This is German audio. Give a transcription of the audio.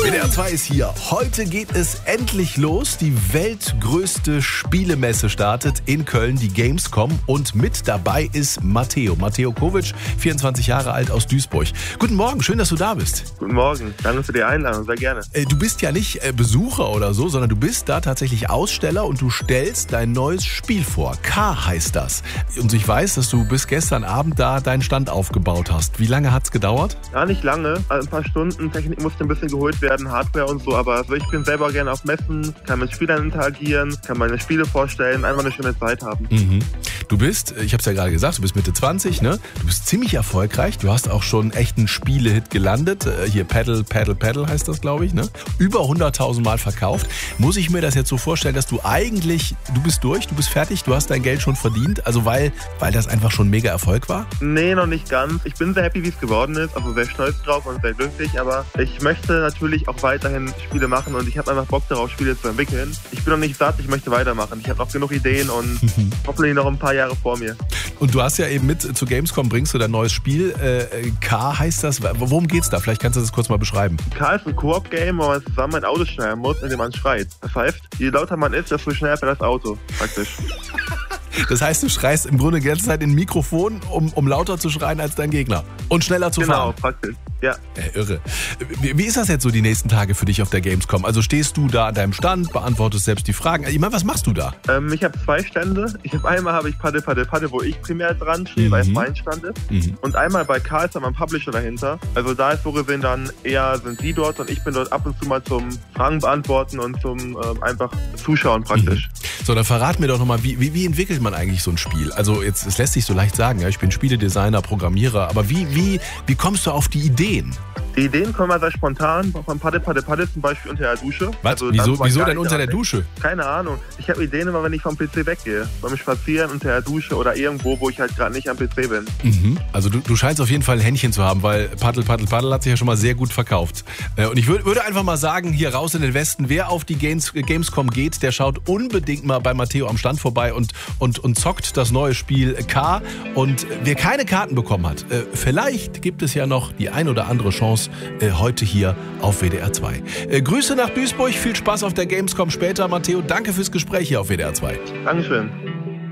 WDR 2 ist hier. Heute geht es endlich los. Die weltgrößte Spielemesse startet in Köln, die Gamescom. Und mit dabei ist Matteo Kovic, 24 Jahre alt aus Duisburg. Guten Morgen, schön, dass du da bist. Guten Morgen, danke für die Einladung, sehr gerne. Du bist ja nicht Besucher oder so, sondern du bist da tatsächlich Aussteller und du stellst dein neues Spiel vor. K heißt das. Und ich weiß, dass du bis gestern Abend da deinen Stand aufgebaut hast. Wie lange hat's gedauert? Ja, nicht lange, ein paar Stunden. Technik musste ein bisschen geholt werden, Hardware und so, aber ich bin selber gerne auf Messen, kann mit Spielern interagieren, kann meine Spiele vorstellen, einfach eine schöne Zeit haben. Mhm. Du bist, ich habe es ja gerade gesagt, du bist Mitte 20, ne? Du bist ziemlich erfolgreich, du hast auch schon echt einen Spielehit gelandet. Hier Paddle heißt das, glaube ich, ne? Über 100.000 Mal verkauft. Muss ich mir das jetzt so vorstellen, dass du bist durch, du bist fertig, du hast dein Geld schon verdient, also weil das einfach schon mega Erfolg war? Nee, noch nicht ganz. Ich bin sehr happy, wie es geworden ist, also sehr stolz drauf und sehr glücklich, aber ich möchte natürlich auch weiterhin Spiele machen und ich habe einfach Bock darauf, Spiele zu entwickeln. Ich bin noch nicht satt, ich möchte weitermachen. Ich habe noch genug Ideen und hoffentlich noch ein paar Jahre vor mir. Und du hast ja eben mit zu Gamescom bringst du dein neues Spiel. K heißt das. Worum geht's da? Vielleicht kannst du das kurz mal beschreiben. K ist ein Koop-Game, wo man zusammen ein Auto schneiden muss, indem man schreit. Das heißt, je lauter man ist, desto schneller fährt das Auto, praktisch. Das heißt, du schreist im Grunde die ganze Zeit in ein Mikrofon, um lauter zu schreien als dein Gegner und schneller zu fahren. Genau, praktisch. Ja. Irre. Wie ist das jetzt so die nächsten Tage für dich auf der Gamescom? Also stehst du da an deinem Stand, beantwortest selbst die Fragen. Ich meine, was machst du da? Ich habe 2 Stände. Einmal habe ich Paddle, wo ich primär dran stehe, weil es mein Stand ist. Und einmal bei K ist dann mein Publisher dahinter. Also da ist so gesehen dann eher sind die dort und ich bin dort ab und zu mal zum Fragen beantworten und zum einfach Zuschauen praktisch. So, dann verrat mir doch nochmal, wie entwickelt man eigentlich so ein Spiel? Also jetzt, es lässt sich so leicht sagen, ja, ich bin Spieledesigner, Programmierer, aber wie kommst du auf die Ideen? Die Ideen kommen mal sehr spontan, von Paddle zum Beispiel unter der Dusche. Was? Also wieso denn unter der Dusche? Keine Ahnung. Ich habe Ideen immer, wenn ich vom PC weggehe. Beim Spazieren unter der Dusche oder irgendwo, wo ich halt gerade nicht am PC bin. Also du scheinst auf jeden Fall ein Händchen zu haben, weil Paddle hat sich ja schon mal sehr gut verkauft. Und ich würde einfach mal sagen, hier raus in den Westen, wer auf die Gamescom geht, der schaut unbedingt mal bei Matteo am Stand vorbei und zockt das neue Spiel K. Und wer keine Karten bekommen hat, vielleicht gibt es ja noch die ein oder andere Chance heute hier auf WDR 2. Grüße nach Duisburg, viel Spaß auf der Gamescom später. Matteo, danke fürs Gespräch hier auf WDR 2. Dankeschön.